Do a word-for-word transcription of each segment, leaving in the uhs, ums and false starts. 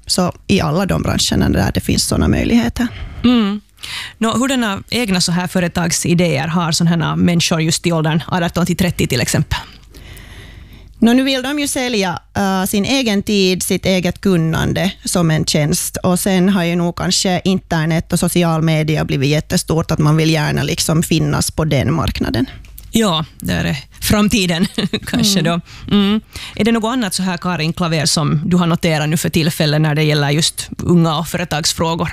så i alla de branscherna där det finns sådana möjligheter. Mm. Nå, hurdana egna så här företagsidéer har sådana här människor just i åldern arton till trettio till exempel? Nå, nu vill de ju sälja uh, sin egen tid, sitt eget kunnande som en tjänst. Och sen har ju nog kanske internet och social media blivit jättestort, att man vill gärna liksom finnas på den marknaden. Ja, det är framtiden kanske då. Mm. Är det något annat så här, Karin Klaver, som du har noterat nu för tillfället när det gäller just unga och företagsfrågor?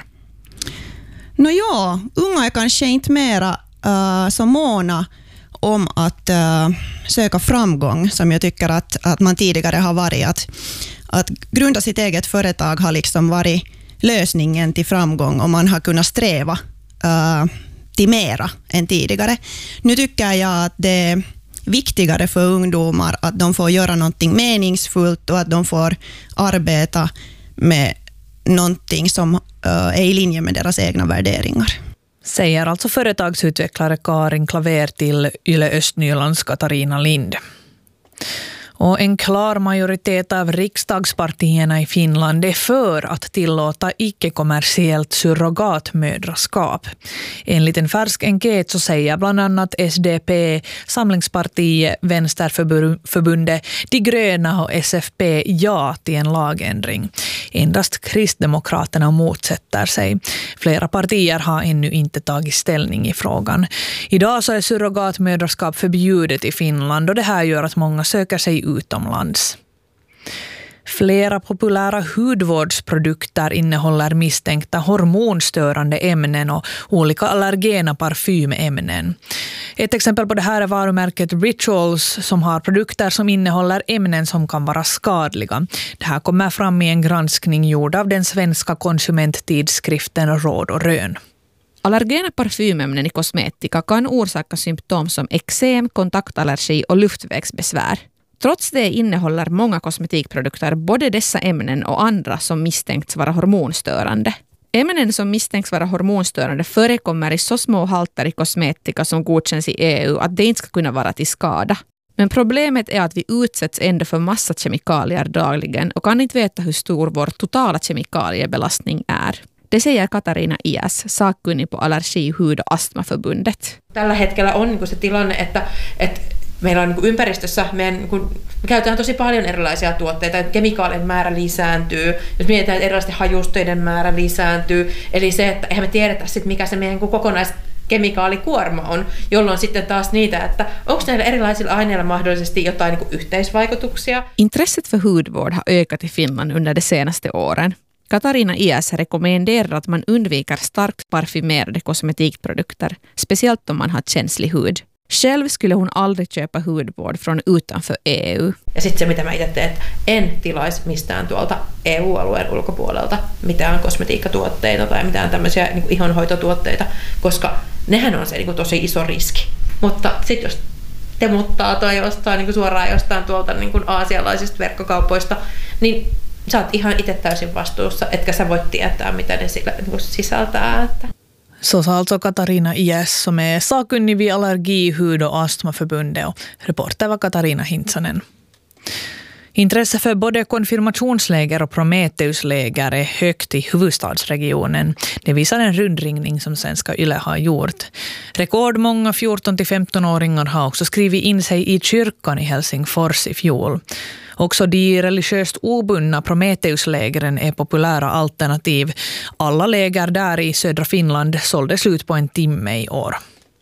Nå ja, unga är kanske inte mera uh, så måna om att uh, söka framgång, som jag tycker att, att man tidigare har varit. Att, att grunda sitt eget företag har liksom varit lösningen till framgång, och man har kunnat sträva uh, till mera än tidigare. Nu tycker jag att det är viktigare för ungdomar att de får göra någonting meningsfullt och att de får arbeta med någonting som uh, är i linje med deras egna värderingar. Säger alltså företagsutvecklare Karin Klaver till Yle Östnylands Katarina Lind. Och en klar majoritet av riksdagspartierna i Finland är för att tillåta icke-kommersiellt surrogatmödraskap. Enligt en färsk enkät så säger bland annat S D P, Samlingspartiet, Vänsterförbundet, De gröna och S F P ja till en lagändring. Endast Kristdemokraterna motsätter sig. Flera partier har ännu inte tagit ställning i frågan. Idag så är surrogatmödraskap förbjudet i Finland, och det här gör att många söker sig utomlands. Flera populära hudvårdsprodukter innehåller misstänkta hormonstörande ämnen och olika allergena parfymämnen. Ett exempel på det här är varumärket Rituals, som har produkter som innehåller ämnen som kan vara skadliga. Det här kommer fram i en granskning gjord av den svenska konsumenttidskriften Råd och Rön. Allergena parfymämnen i kosmetika kan orsaka symptom som eksem, kontaktallergi och luftvägsbesvär. Trots det innehåller många kosmetikprodukter både dessa ämnen och andra som misstänks vara hormonstörande. Ämnen som misstänks vara hormonstörande förekommer i så små halter i kosmetika som godkänns i E U att det inte ska kunna vara till skada. Men problemet är att vi utsätts ändå för massa kemikalier dagligen och kan inte veta hur stor vår totala kemikaliebelastning är. Det säger Katarina Iäs, sakkunnig på Allergi-, hud- och astmaförbundet. Tällä hetkellä on niin kuin se tilanne, että, että meillä on niin kuin ympäristössä, meidän, niin kuin, me käytetään tosi paljon erilaisia tuotteita, kemikaalien määrä lisääntyy, jos mietitään, että erilaisten hajusteiden määrä lisääntyy, eli se, että eihän me tiedetä sit, mikä se meidän niin kuin kokonaiskemikaalikuorma on, jolloin sitten taas niitä, että onko näillä erilaisilla aineilla mahdollisesti jotain niin kuin yhteisvaikutuksia. Intresset för hudvård har ökat i Finland under de senaste åren. Katarina Iäs rekommenderar att man undviker starkt parfymerade kosmetikprodukter, speciellt om man har känslig hud. Själv skulle hon aldrig köpa hudvård från utanför E U. Ja sitten se, mitä mä itse teen, että en tilaisi mistään tuolta E U-alueen ulkopuolelta mitään kosmetiikkatuotteita tai mitään tämmöisiä niin kuin ihonhoitotuotteita, koska nehän on se niin kuin tosi iso riski. Mutta sitten jos te muuttaa tai jostain niin kuin suoraan jostain tuolta niin kuin aasialaisista verkkokaupoista, niin sä oot ihan itse täysin vastuussa, etkä sä voi tietää, mitä ne sisältää. Että. Så sa alltså Katarina Iäs, som är sakkunnig vid Allergi-, hud- och astmaförbundet, och reporter var Katarina Hintsanen. Intresse för både konfirmationsläger och Prometheusläger är högt i huvudstadsregionen. Det visar en rundringning som Svenska Yle har gjort. Rekordmånga fjorton till femton-åringar har också skrivit in sig i kyrkan i Helsingfors i fjol. Också de religiöst obundna Prometheuslägren är populära alternativ. Alla läger där i södra Finland sålde slut på en timme i år.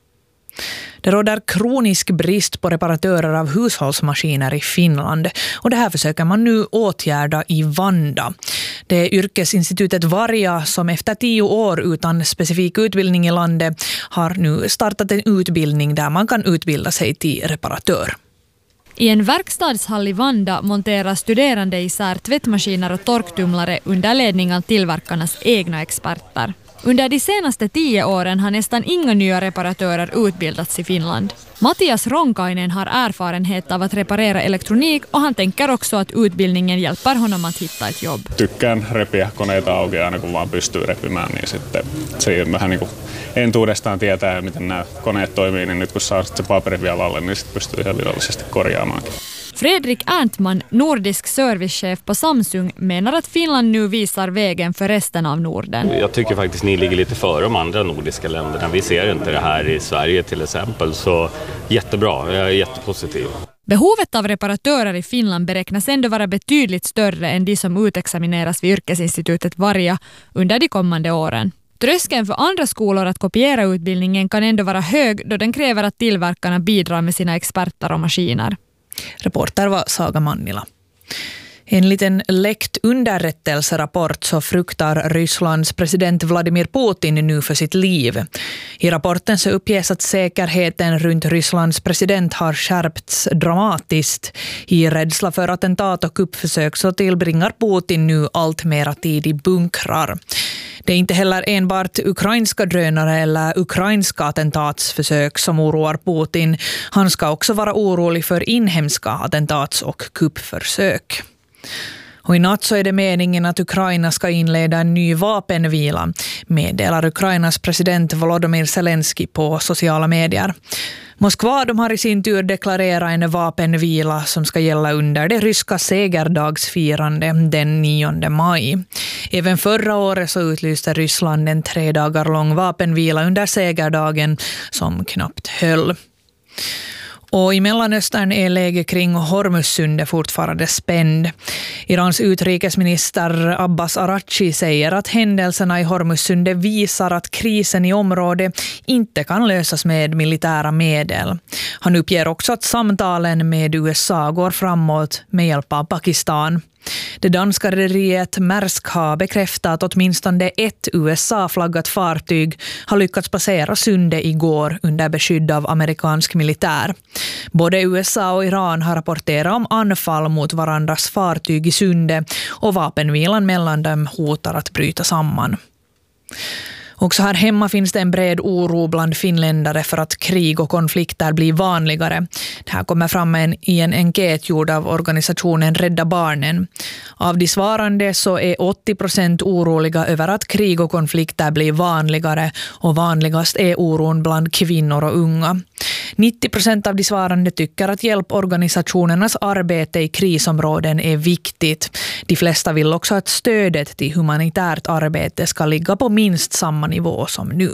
Det råder kronisk brist på reparatörer av hushållsmaskiner i Finland, och det här försöker man nu åtgärda i Vanda. Det är yrkesinstitutet Varja som efter tio år utan specifik utbildning i landet har nu startat en utbildning där man kan utbilda sig till reparatör. I en verkstadshall i Vanda monterar studerande isär tvättmaskiner och torktumlare under ledning av tillverkarnas egna experter. Under de senaste tio åren har nästan inga nya reparatörer utbildats i Finland. Mattias Ronkainen har erfarenhet av att reparera elektronik, och han tänker också att utbildningen hjälper honom att hitta ett jobb. Tykkään repiä koneita auki aina kun vaan pystyy repimään, niin sitten se vähän niin kuin entuudestaan tietää, miten nämä koneet toimii, niin nyt kun saa se paperi vielä alle, niin sitten pystyy ihan virallisesti korjaamaankin. Fredrik Ernstman, nordisk servicechef på Samsung, menar att Finland nu visar vägen för resten av Norden. Jag tycker faktiskt ni ligger lite före de andra nordiska länderna. Vi ser inte det här i Sverige till exempel, så jättebra, jag är jättepositiv. Behovet av reparatörer i Finland beräknas ändå vara betydligt större än de som utexamineras vid yrkesinstitutet Varja under de kommande åren. Tröskeln för andra skolor att kopiera utbildningen kan ändå vara hög då den kräver att tillverkarna bidrar med sina experter och maskiner. Reporter var Saga Mannila. Enligt en läckt underrättelserapport så fruktar Rysslands president Vladimir Putin nu för sitt liv. I rapporten så uppges att säkerheten runt Rysslands president har skärpts dramatiskt. I rädsla för attentat och kuppförsök så tillbringar Putin nu allt mera tid i bunkrar. Det är inte heller enbart ukrainska drönare eller ukrainska attentatsförsök som oroar Putin. Han ska också vara orolig för inhemska attentats- och kuppförsök. Och i natt så är det meningen att Ukraina ska inleda en ny vapenvila, meddelar Ukrainas president Volodymyr Zelensky på sociala medier. Moskva de har i sin tur deklarerat en vapenvila som ska gälla under det ryska segerdagsfirande den nionde maj. Även förra året så utlyste Ryssland en tre dagar lång vapenvila under segerdagen som knappt höll. Och i Mellanöstern är läget kring Hormuzsundet fortfarande spänd. Irans utrikesminister Abbas Araghchi säger att händelserna i Hormuzsundet visar att krisen i området inte kan lösas med militära medel. Han uppger också att samtalen med U S A går framåt med hjälp av Pakistan. Det danska rederiet Maersk har bekräftat att åtminstone ett U S A-flaggat fartyg har lyckats passera sundet igår under beskydd av amerikansk militär. Både U S A och Iran har rapporterat om anfall mot varandras fartyg i sundet och vapenvilan mellan dem hotar att bryta samman. Också här hemma finns det en bred oro bland finländare för att krig och konflikter blir vanligare. Det här kommer fram i en enkät gjord av organisationen Rädda Barnen. Av de svarande så är åttio procent oroliga över att krig och konflikter blir vanligare, och vanligast är oron bland kvinnor och unga. nittio procent av de svarande tycker att hjälporganisationernas arbete i krisområden är viktigt. De flesta vill också att stödet till humanitärt arbete ska ligga på minst samma nivå som nu.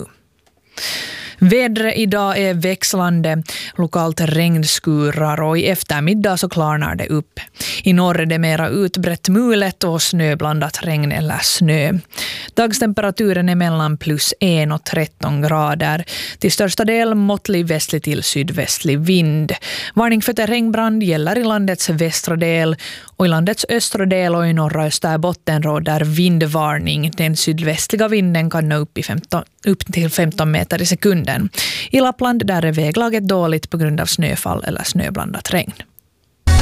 Vädret idag är växlande, lokalt regnskurar, och i eftermiddag så klarnar det upp. I norr är det mera utbrett mulet och snöblandat regn eller snö. Dagstemperaturen är mellan plus en och tretton grader. Till största del måttlig västlig till sydvästlig vind. Varning för terrängbrand gäller i landets västra del, och i landets östra del och i norra Österbotten råder vindvarning. Den sydvästliga vinden kan nå upp, i femton, upp till femton meter i sekunden. I Lappland där är väglaget dåligt på grund av snöfall eller snöblandat regn.